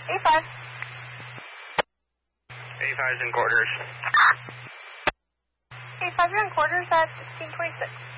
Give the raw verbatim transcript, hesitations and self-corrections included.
A five. A five's in quarters. A five, you're in quarters at sixteen twenty-six.